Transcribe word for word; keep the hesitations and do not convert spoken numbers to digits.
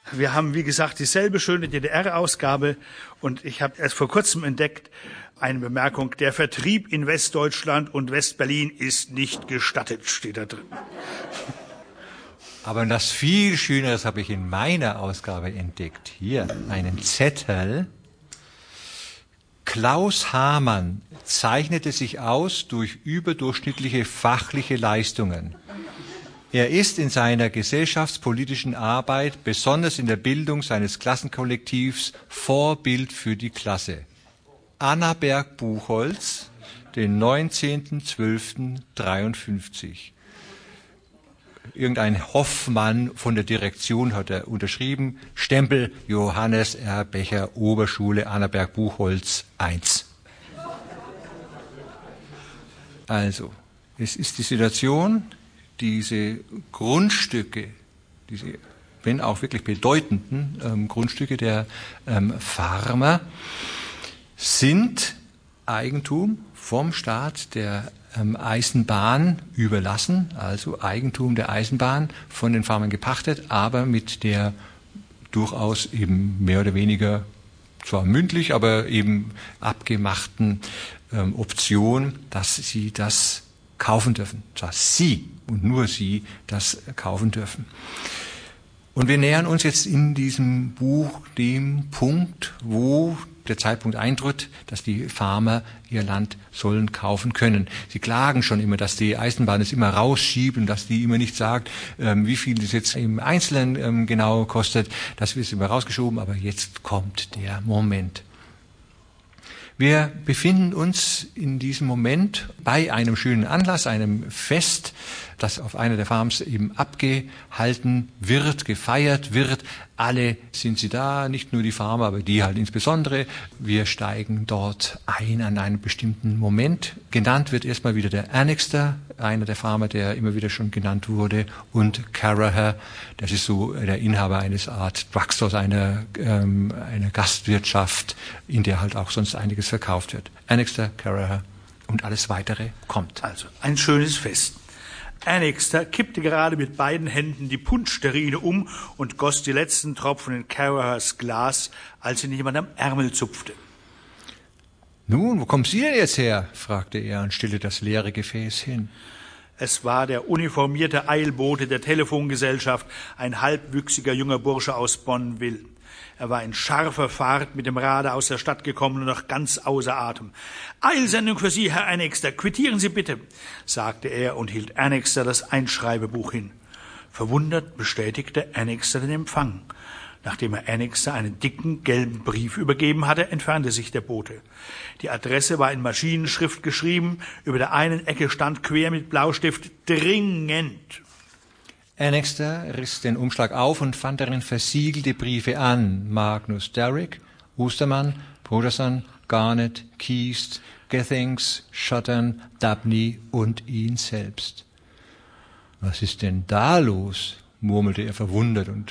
Wir haben, wie gesagt, dieselbe schöne D D R-Ausgabe und ich habe erst vor kurzem entdeckt, eine Bemerkung, der Vertrieb in Westdeutschland und Westberlin ist nicht gestattet, steht da drin. Aber das viel Schöneres habe ich in meiner Ausgabe entdeckt. Hier, einen Zettel. Klaus Hamann zeichnete sich aus durch überdurchschnittliche fachliche Leistungen. Er ist in seiner gesellschaftspolitischen Arbeit, besonders in der Bildung seines Klassenkollektivs, Vorbild für die Klasse. Annaberg-Buchholz, den neunzehnten zwölften dreiundfünfzig. Irgendein Hoffmann von der Direktion hat er unterschrieben. Stempel Johannes R. Becher, Oberschule Annaberg-Buchholz eins. Also, es ist die Situation, diese Grundstücke, diese, wenn auch wirklich bedeutenden ähm, Grundstücke der ähm, Farmer, sind Eigentum vom Staat der ähm, Eisenbahn überlassen, also Eigentum der Eisenbahn von den Farmern gepachtet, aber mit der durchaus eben mehr oder weniger, zwar mündlich, aber eben abgemachten ähm, Option, dass sie das kaufen dürfen. Dass sie und nur sie das kaufen dürfen. Und wir nähern uns jetzt in diesem Buch dem Punkt, wo der Zeitpunkt eintritt, dass die Farmer ihr Land sollen kaufen können. Sie klagen schon immer, dass die Eisenbahn es immer rausschieben, dass die immer nicht sagt, ähm, wie viel das jetzt im Einzelnen ähm, genau kostet. Das wird immer rausgeschoben, aber jetzt kommt der Moment. Wir befinden uns in diesem Moment bei einem schönen Anlass, einem Fest, das auf einer der Farms eben abgehalten wird, gefeiert wird. Alle sind sie da, nicht nur die Farmer, aber die halt insbesondere. Wir steigen dort ein an einem bestimmten Moment. Genannt wird erstmal wieder der Annixter, einer der Farmer, der immer wieder schon genannt wurde, und Caraher, das ist so der Inhaber eines Art Drugstores, einer, ähm, einer Gastwirtschaft, in der halt auch sonst einiges verkauft wird. Annixter, Caraher und alles Weitere kommt. Also ein schönes Fest. Annixter kippte gerade mit beiden Händen die Punschterrine um und goss die letzten Tropfen in Carahers Glas, als ihn jemand am Ärmel zupfte. »Nun, wo kommen Sie denn jetzt her?« fragte er und stellte das leere Gefäß hin. Es war der uniformierte Eilbote der Telefongesellschaft, ein halbwüchsiger junger Bursche aus Bonneville. Er war in scharfer Fahrt mit dem Rade aus der Stadt gekommen und noch ganz außer Atem. »Eilsendung für Sie, Herr Annixter, quittieren Sie bitte«, sagte er und hielt Annixter das Einschreibebuch hin. Verwundert bestätigte Annixter den Empfang. Nachdem er Annixter einen dicken, gelben Brief übergeben hatte, entfernte sich der Bote. Die Adresse war in Maschinenschrift geschrieben, über der einen Ecke stand quer mit Blaustift »Dringend«. Annixter riss den Umschlag auf und fand darin versiegelte Briefe an Magnus Derrick, Ostermann, Broderson, Garnett, Keast, Gethings, Schottern, Dabney und ihn selbst. »Was ist denn da los?« murmelte er verwundert und